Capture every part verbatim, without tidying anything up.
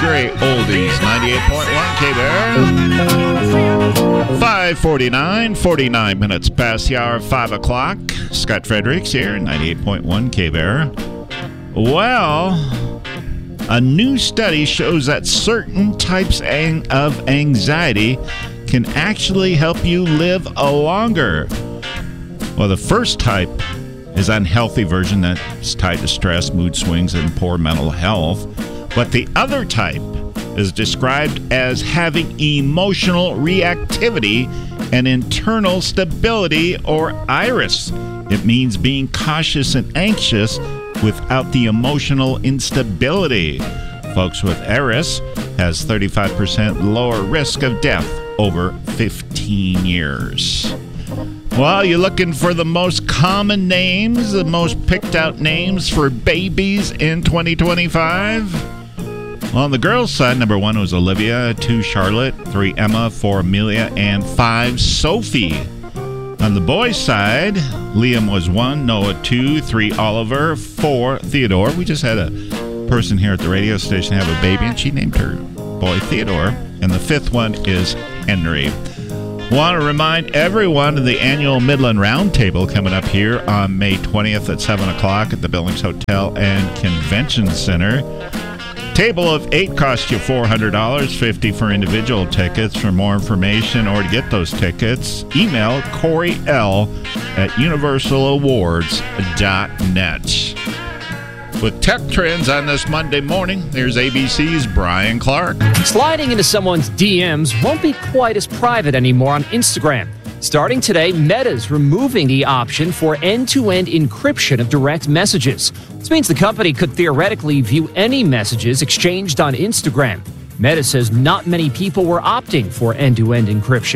Great oldies, ninety-eight point one K-Bear. five forty-nine, forty-nine minutes past the hour of five o'clock. Scott Fredericks here, ninety-eight point one K-Bear. Well, a new study shows that certain types of anxiety can actually help you live a longer. Well, the first type is an unhealthy version that's tied to stress, mood swings, and poor mental health. But the other type is described as having emotional reactivity and internal stability, or IRIS. It means being cautious and anxious without the emotional instability. Folks with IRIS has thirty-five percent lower risk of death over fifteen years. Well, you're looking for the most common names, the most picked out names for babies in twenty twenty-five? Well, on the girls' side, number one was Olivia, two Charlotte, three Emma, four Amelia, and five Sophie. On the boys' side, Liam was one, Noah two, three Oliver, four Theodore. We just had a person here at the radio station have a baby, and she named her boy Theodore. And the fifth one is Henry. Want to remind everyone of the annual Midland Roundtable coming up here on May twentieth at seven o'clock at the Billings Hotel and Convention Center. Table of eight costs you four hundred dollars, fifty dollars for individual tickets. For more information or to get those tickets, email Corey L. at universal awards dot net. With tech trends on this Monday morning, here's A B C's Brian Clark. Sliding into someone's D Ms won't be quite as private anymore on Instagram. Starting today, Meta's removing the option for end-to-end encryption of direct messages. This means the company could theoretically view any messages exchanged on Instagram. Meta says not many people were opting for end-to-end encryption.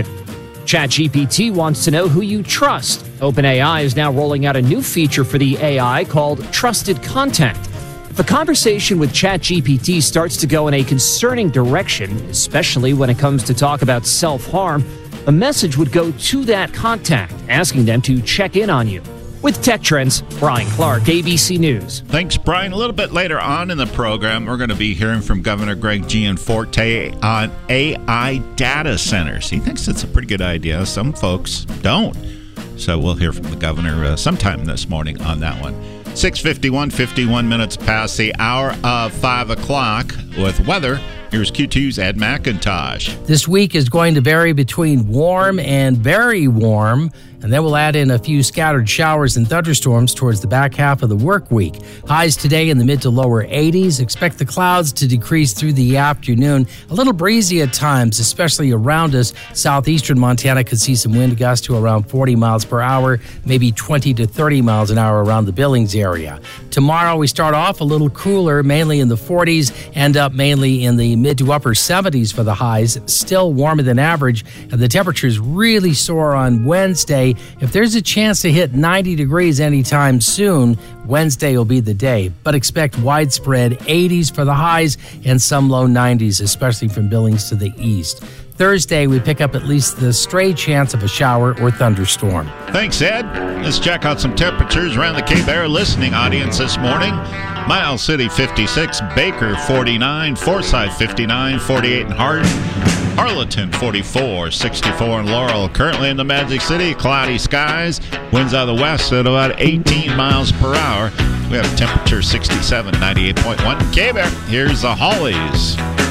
ChatGPT wants to know who you trust. OpenAI is now rolling out a new feature for the A I called Trusted Contact. If a conversation with ChatGPT starts to go in a concerning direction, especially when it comes to talk about self-harm, a message would go to that contact, asking them to check in on you. With Tech Trends, Brian Clark, A B C News. Thanks, Brian. A little bit later on in the program, we're going to be hearing from Governor Greg Gianforte on A I data centers. He thinks it's a pretty good idea. Some folks don't. So we'll hear from the governor uh, sometime this morning on that one. six fifty-one, fifty-one minutes past the hour of five o'clock with weather. Here's Q two's Ed McIntosh. This week is going to vary between warm and very warm, and then we'll add in a few scattered showers and thunderstorms towards the back half of the work week. Highs today in the mid to lower eighties. Expect the clouds to decrease through the afternoon. A little breezy at times, especially around us. Southeastern Montana could see some wind gusts to around forty miles per hour, maybe twenty to thirty miles an hour around the Billings area. Tomorrow we start off a little cooler, mainly in the forties, end up mainly in the mid to upper seventies for the highs. Still warmer than average, and the temperatures really soar on Wednesday. If there's a chance to hit ninety degrees anytime soon, Wednesday will be the day. But expect widespread eighties for the highs and some low nineties, especially from Billings to the east. Thursday, we pick up at least the stray chance of a shower or thunderstorm. Thanks, Ed. Let's check out some temperatures around the K-Bear listening audience this morning. Miles City, fifty-six. Baker, forty-nine. Forsyth, fifty-nine. forty-eight in Hardin. Arlington, forty-four. sixty-four in Laurel. Currently in the Magic City, cloudy skies. Winds out of the west at about eighteen miles per hour. We have a temperature sixty-seven, ninety-eight point one. K-Bear, here's the Hollies.